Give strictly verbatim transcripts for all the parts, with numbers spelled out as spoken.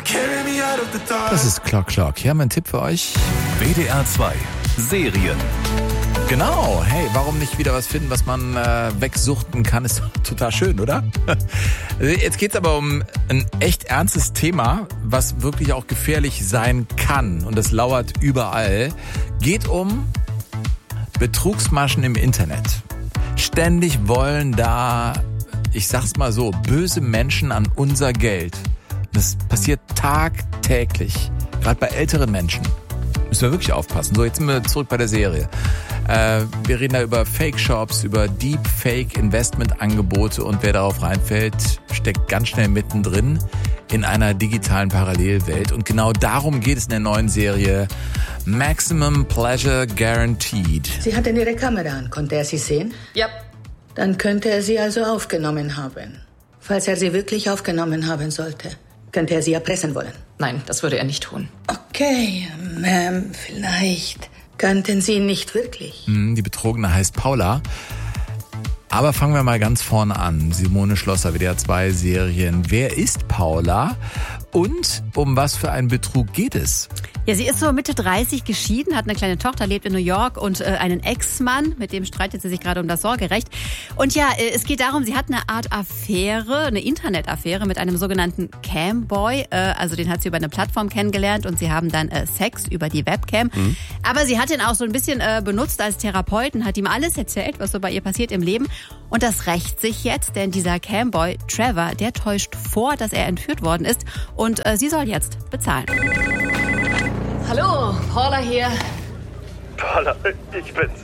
Das ist Clock Clock. Hier haben wir einen Tipp für euch. W D R zwei Serien. Genau. Hey, warum nicht wieder was finden, was man äh, wegsuchten kann? Ist total schön, oder? Jetzt geht's aber um ein echt ernstes Thema, was wirklich auch gefährlich sein kann. Und das lauert überall. Geht um Betrugsmaschen im Internet. Ständig wollen da, ich sag's mal so, böse Menschen an unser Geld. Das passiert tagtäglich, gerade bei älteren Menschen. Müssen wir wirklich aufpassen. So, jetzt sind wir zurück bei der Serie. Äh, wir reden da über Fake-Shops, über Deep-Fake-Investment-Angebote und wer darauf reinfällt, steckt ganz schnell mittendrin in einer digitalen Parallelwelt. Und genau darum geht es in der neuen Serie Maximum Pleasure Guaranteed. Sie hatten Ihre Kamera an. Konnte er Sie sehen? Ja. Dann könnte er Sie also aufgenommen haben. Falls er Sie wirklich aufgenommen haben sollte, könnte er Sie erpressen wollen. Nein, das würde er nicht tun. Okay, ähm, vielleicht kannten Sie ihn nicht wirklich. Die Betrogene heißt Paula. Aber fangen wir mal ganz vorne an. Simone Schlosser, W D R zwei Serien. Wer ist Paula und um was für einen Betrug geht es? Ja, sie ist so Mitte dreißig geschieden, hat eine kleine Tochter, lebt in New York und äh, einen Ex-Mann, mit dem streitet sie sich gerade um das Sorgerecht. Und ja, äh, es geht darum, sie hat eine Art Affäre, eine Internetaffäre mit einem sogenannten Camboy. Äh, also den hat sie über eine Plattform kennengelernt und sie haben dann äh, Sex über die Webcam. Mhm. Aber sie hat ihn auch so ein bisschen äh, benutzt als Therapeuten, hat ihm alles erzählt, was so bei ihr passiert im Leben. Und das rächt sich jetzt, denn dieser Camboy, Trevor, der täuscht vor, dass er entführt worden ist. Und äh, sie soll jetzt bezahlen. Hallo, Paula hier. Paula, ich bin's.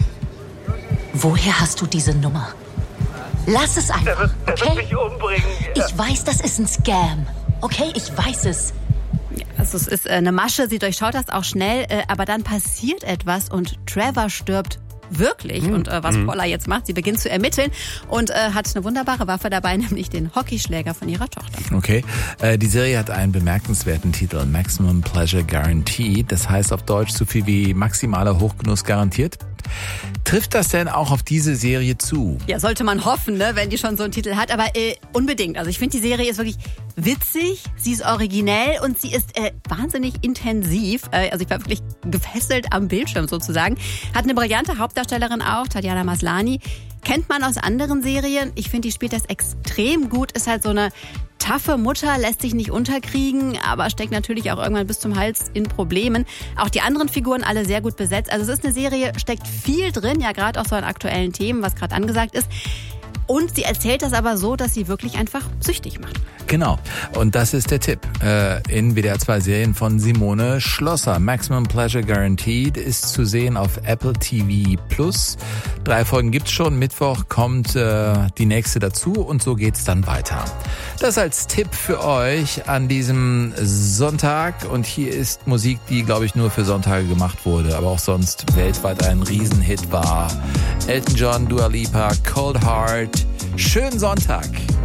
Woher hast du diese Nummer? Lass es einfach, Der wird, der okay? wird mich umbringen. Ich weiß, das ist ein Scam. Okay, ich weiß es. Also es ist eine Masche, sie durchschaut das auch schnell, aber dann passiert etwas und Trevor stirbt wirklich. Mhm. Und äh, was Paula jetzt macht, sie beginnt zu ermitteln und äh, hat eine wunderbare Waffe dabei, nämlich den Hockeyschläger von ihrer Tochter. Okay, äh, die Serie hat einen bemerkenswerten Titel, Maximum Pleasure Guaranteed. Das heißt auf Deutsch so viel wie maximaler Hochgenuss garantiert. Trifft das denn auch auf diese Serie zu? Ja, sollte man hoffen, ne, wenn die schon so einen Titel hat. Aber äh, unbedingt. Also ich finde, die Serie ist wirklich witzig, sie ist originell und sie ist äh, wahnsinnig intensiv. Äh, also ich war wirklich gefesselt am Bildschirm sozusagen. Hat eine brillante Hauptdarstellerin auch, Tatjana Maslany. Kennt man aus anderen Serien. Ich finde, die spielt das extrem gut. Ist halt so eine taffe Mutter, lässt sich nicht unterkriegen, aber steckt natürlich auch irgendwann bis zum Hals in Problemen. Auch die anderen Figuren alle sehr gut besetzt. Also es ist eine Serie, steckt viel drin, ja gerade auch so an aktuellen Themen, was gerade angesagt ist. Und sie erzählt das aber so, dass sie wirklich einfach süchtig macht. Genau. Und das ist der Tipp äh, in W D R zwei Serien von Simone Schlosser. Maximum Pleasure Guaranteed ist zu sehen auf Apple T V Plus. Drei Folgen gibt's schon. Mittwoch kommt äh, die nächste dazu und so geht's dann weiter. Das als Tipp für euch an diesem Sonntag. Und hier ist Musik, die, glaube ich, nur für Sonntage gemacht wurde, aber auch sonst weltweit ein Riesenhit war. Elton John, Dua Lipa, Cold Heart. Schönen Sonntag.